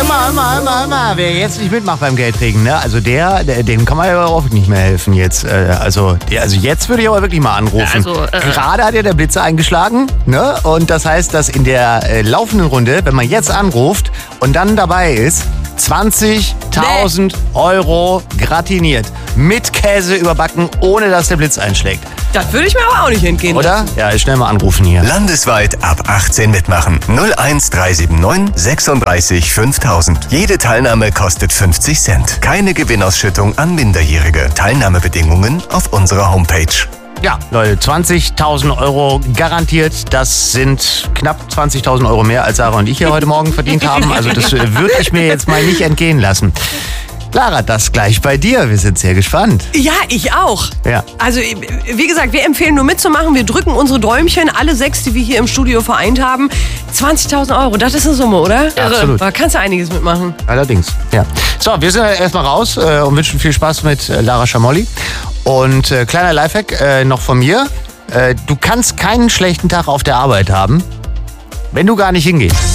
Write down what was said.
Hör mal, wer jetzt nicht mitmacht beim Geldträgen, ne? Also dem kann man ja auch nicht mehr helfen jetzt. Also jetzt würde ich aber wirklich mal anrufen. Gerade hat ja der Blitzer eingeschlagen, ne? Und das heißt, dass in der laufenden Runde, wenn man jetzt anruft und dann dabei ist, 20.000 Euro gratiniert. Mit Käse überbacken, ohne dass der Blitz einschlägt. Das würde ich mir aber auch nicht entgehen lassen. Oder? Ja, schnell mal anrufen hier. Landesweit ab 18 mitmachen. 01379 36 5000. Jede Teilnahme kostet 50 Cent. Keine Gewinnausschüttung an Minderjährige. Teilnahmebedingungen auf unserer Homepage. Ja, Leute, 20.000 Euro garantiert. Das sind knapp 20.000 Euro mehr, als Sarah und ich hier heute Morgen verdient haben. Also das würde ich mir jetzt mal nicht entgehen lassen. Lara, das gleich bei dir. Wir sind sehr gespannt. Ja, ich auch. Ja. Also, wie gesagt, wir empfehlen nur mitzumachen. Wir drücken unsere Däumchen, alle 6, die wir hier im Studio vereint haben. 20.000 Euro, das ist eine Summe, oder? Ja, absolut. Da kannst du einiges mitmachen. Allerdings, ja. So, wir sind erstmal raus und wünschen viel Spaß mit Lara Schamolli. Und kleiner Lifehack noch von mir. Du kannst keinen schlechten Tag auf der Arbeit haben, wenn du gar nicht hingehst.